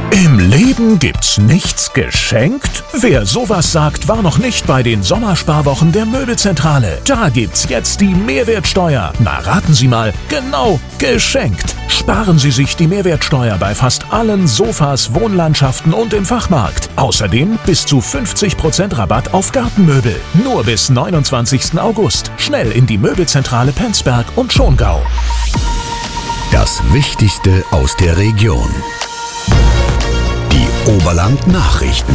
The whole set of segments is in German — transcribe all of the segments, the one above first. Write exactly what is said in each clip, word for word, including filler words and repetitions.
Im Leben gibt's nichts geschenkt? Wer sowas sagt, war noch nicht bei den Sommersparwochen der Möbelzentrale. Da gibt's jetzt die Mehrwertsteuer. Na, raten Sie mal, genau, geschenkt. Sparen Sie sich die Mehrwertsteuer bei fast allen Sofas, Wohnlandschaften und im Fachmarkt. Außerdem bis zu fünfzig Prozent Rabatt auf Gartenmöbel. Nur bis neunundzwanzigsten August. Schnell in die Möbelzentrale Penzberg und Schongau. Das Wichtigste aus der Region. Die Oberland-Nachrichten.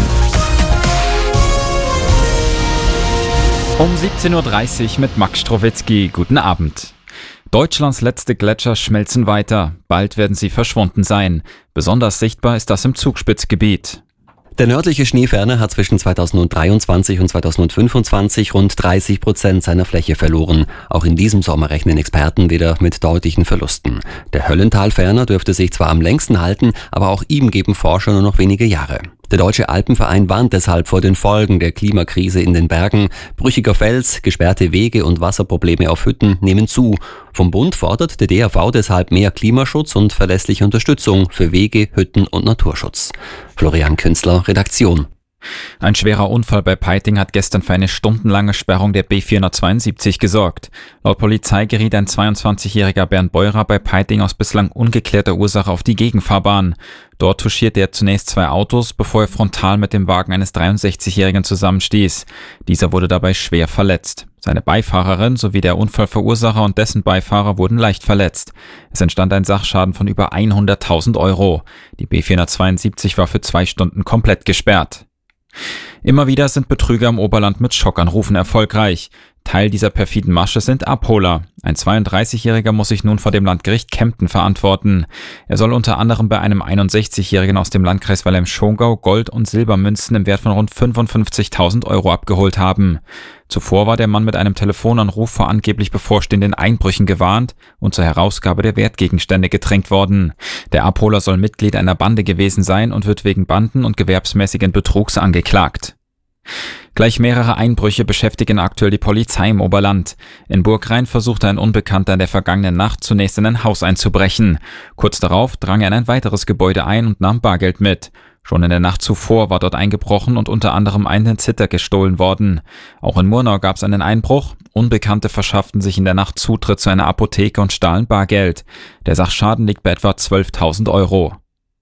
Um siebzehn Uhr dreißig mit Max Strowitzki. Guten Abend. Deutschlands letzte Gletscher schmelzen weiter. Bald werden sie verschwunden sein. Besonders sichtbar ist das im Zugspitzgebiet. Der nördliche Schneeferner hat zwischen zweitausenddreiundzwanzig und zweitausendfünfundzwanzig rund dreißig Prozent seiner Fläche verloren. Auch in diesem Sommer rechnen Experten wieder mit deutlichen Verlusten. Der Höllentalferner dürfte sich zwar am längsten halten, aber auch ihm geben Forscher nur noch wenige Jahre. Der Deutsche Alpenverein warnt deshalb vor den Folgen der Klimakrise in den Bergen. Brüchiger Fels, gesperrte Wege und Wasserprobleme auf Hütten nehmen zu. Vom Bund fordert der D A V deshalb mehr Klimaschutz und verlässliche Unterstützung für Wege, Hütten und Naturschutz. Florian Künzler, Redaktion. Ein schwerer Unfall bei Peiting hat gestern für eine stundenlange Sperrung der B vierhundertzweiundsiebzig gesorgt. Laut Polizei geriet ein zweiundzwanzigjähriger Bernd Beurer bei Peiting aus bislang ungeklärter Ursache auf die Gegenfahrbahn. Dort touchierte er zunächst zwei Autos, bevor er frontal mit dem Wagen eines dreiundsechzigjährigen zusammenstieß. Dieser wurde dabei schwer verletzt. Seine Beifahrerin sowie der Unfallverursacher und dessen Beifahrer wurden leicht verletzt. Es entstand ein Sachschaden von über hunderttausend Euro. Die B vierhundertzweiundsiebzig war für zwei Stunden komplett gesperrt. Immer wieder sind Betrüger im Oberland mit Schockanrufen erfolgreich. Teil dieser perfiden Masche sind Abholer. Ein zweiunddreißigjähriger muss sich nun vor dem Landgericht Kempten verantworten. Er soll unter anderem bei einem einundsechzigjährigen aus dem Landkreis Walheim-Schongau Gold- und Silbermünzen im Wert von rund fünfundfünfzigtausend Euro abgeholt haben. Zuvor war der Mann mit einem Telefonanruf vor angeblich bevorstehenden Einbrüchen gewarnt und zur Herausgabe der Wertgegenstände gedrängt worden. Der Abholer soll Mitglied einer Bande gewesen sein und wird wegen Banden- und gewerbsmäßigen Betrugs angeklagt. Gleich mehrere Einbrüche beschäftigen aktuell die Polizei im Oberland. In Burgrhein versuchte ein Unbekannter in der vergangenen Nacht zunächst in ein Haus einzubrechen. Kurz darauf drang er in ein weiteres Gebäude ein und nahm Bargeld mit. Schon in der Nacht zuvor war dort eingebrochen und unter anderem ein Zither gestohlen worden. Auch in Murnau gab es einen Einbruch. Unbekannte verschafften sich in der Nacht Zutritt zu einer Apotheke und stahlen Bargeld. Der Sachschaden liegt bei etwa zwölftausend Euro.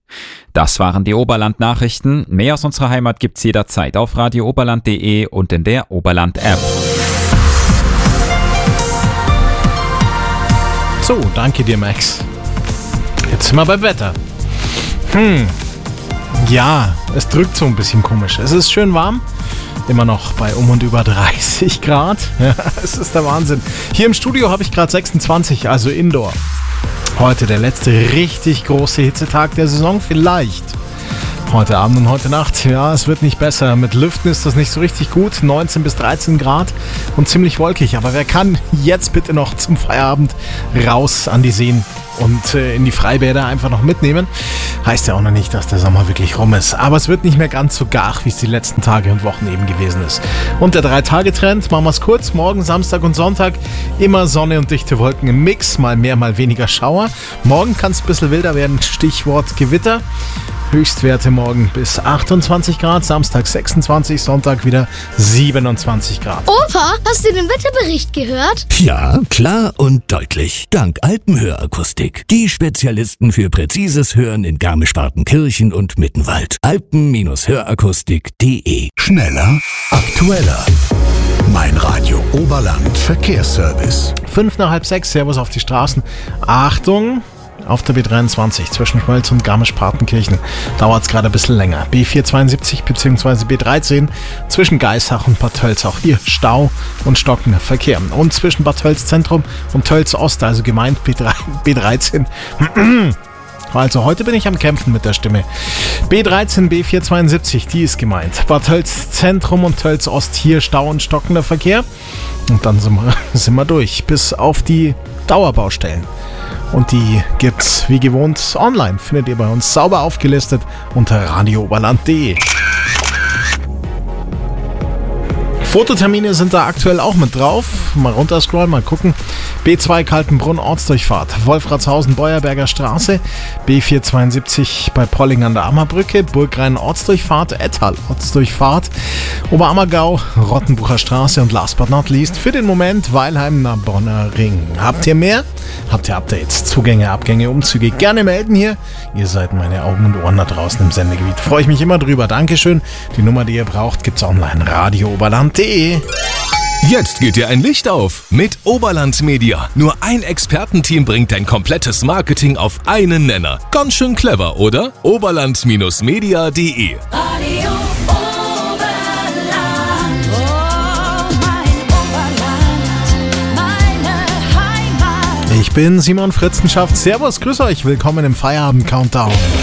Das waren die Oberland-Nachrichten. Mehr aus unserer Heimat gibt's jederzeit auf radio oberland punkt de und in der Oberland-App. So, danke dir, Max. Jetzt sind wir beim Wetter. Hm, ja, es drückt so ein bisschen komisch. Es ist schön warm, immer noch bei um und über dreißig Grad. Ja, es ist der Wahnsinn. Hier im Studio habe ich gerade sechsundzwanzig, also Indoor. Heute der letzte richtig große Hitzetag der Saison, vielleicht. Heute Abend und heute Nacht, ja, es wird nicht besser. Mit Lüften ist das nicht so richtig gut. neunzehn bis dreizehn Grad und ziemlich wolkig. Aber wer kann jetzt bitte noch zum Feierabend raus an die Seen und äh, in die Freibäder einfach noch mitnehmen? Heißt ja auch noch nicht, dass der Sommer wirklich rum ist. Aber es wird nicht mehr ganz so gar, wie es die letzten Tage und Wochen eben gewesen ist. Und der Drei-Tage-Trend, machen wir es kurz. Morgen, Samstag und Sonntag immer Sonne und dichte Wolken im Mix. Mal mehr, mal weniger Schauer. Morgen kann es ein bisschen wilder werden. Stichwort Gewitter. Höchstwerte morgen bis achtundzwanzig Grad, Samstag sechsundzwanzig, Sonntag wieder siebenundzwanzig Grad. Opa, hast du den Wetterbericht gehört? Ja, klar und deutlich. Dank Alpenhörakustik. Die Spezialisten für präzises Hören in Garmisch-Partenkirchen und Mittenwald. alpen Hörakustik punkt de. Schneller, aktueller. Mein Radio Oberland Verkehrsservice. Fünf nach halb sechs, Servus auf die Straßen. Achtung! Auf der B dreiundzwanzig zwischen Schmölz und Garmisch-Partenkirchen dauert es gerade ein bisschen länger. B vierhundertzweiundsiebzig bzw. B dreizehn zwischen Geishach und Bad Tölz. Auch hier Stau und stockender Verkehr. Und zwischen Bad Tölz Zentrum und Tölz Ost, also gemeint B dreizehn. Also heute bin ich am Kämpfen mit der Stimme. B dreizehn, B vierhundertzweiundsiebzig, die ist gemeint. Bad Tölz Zentrum und Tölz Ost, hier Stau und stockender Verkehr. Und dann sind wir, sind wir durch, bis auf die Dauerbaustellen. Und die gibt's wie gewohnt online. Findet ihr bei uns sauber aufgelistet unter radio oberland punkt de. Fototermine sind da aktuell auch mit drauf. Mal runterscrollen, mal gucken. B B zwei Kaltenbrunn Ortsdurchfahrt, Wolfratshausen Beuerberger Straße, B vierhundertzweiundsiebzig bei Polling an der Ammerbrücke, Burgrhein Ortsdurchfahrt, Ettal Ortsdurchfahrt, Oberammergau, Rottenbucher Straße und last but not least für den Moment Weilheim na Bonner Ring. Habt ihr mehr? Habt ihr Updates, Zugänge, Abgänge, Umzüge? Gerne melden hier. Ihr seid meine Augen und Ohren da draußen im Sendegebiet. Freue ich mich immer drüber. Dankeschön. Die Nummer, die ihr braucht, gibt's online. radio oberland punkt de. Jetzt geht dir ein Licht auf mit Oberland Media. Nur ein Expertenteam bringt dein komplettes Marketing auf einen Nenner. Ganz schön clever, oder? oberland Media punkt de. Radio Oberland, oh mein Oberland, meine Heimat. Ich bin Simon Fritzenschaft. Servus, grüß euch. Willkommen im Feierabend-Countdown.